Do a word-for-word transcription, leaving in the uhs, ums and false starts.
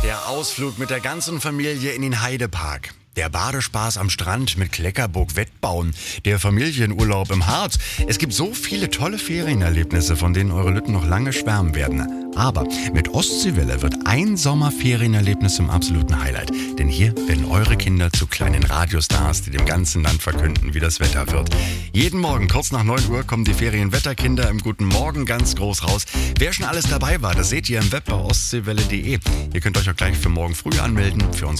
Der Ausflug mit der ganzen Familie in den Heidepark. Der Badespaß am Strand mit Kleckerburg Wettbauen. Der Familienurlaub im Harz. Es gibt so viele tolle Ferienerlebnisse, von denen eure Lütten noch lange schwärmen werden. Aber mit Ostseewelle wird ein Sommerferienerlebnis zum absoluten Highlight. Denn hier werden eure Kinder zu kleinen Radiostars, die dem ganzen Land verkünden, wie das Wetter wird. Jeden Morgen kurz nach neun Uhr kommen die Ferienwetterkinder im Guten Morgen ganz groß raus. Wer schon alles dabei war, das seht ihr im Web bei ostseewelle punkt de. Ihr könnt euch auch gleich für morgen früh anmelden für unsere